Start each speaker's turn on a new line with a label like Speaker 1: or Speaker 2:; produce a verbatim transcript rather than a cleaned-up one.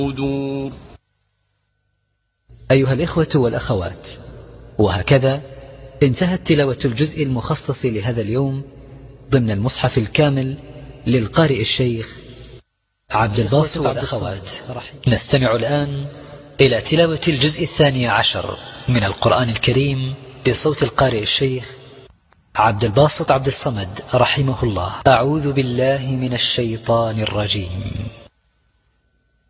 Speaker 1: أيها الإخوة والأخوات، وهكذا انتهت تلاوة الجزء المخصص لهذا اليوم ضمن المصحف الكامل للقارئ الشيخ عبد الباسط عبد الصمد. نستمع الآن إلى تلاوة الجزء الثاني عشر من القرآن الكريم بصوت القارئ الشيخ عبد الباسط عبد الصمد رحمه الله. أعوذ بالله من الشيطان الرجيم.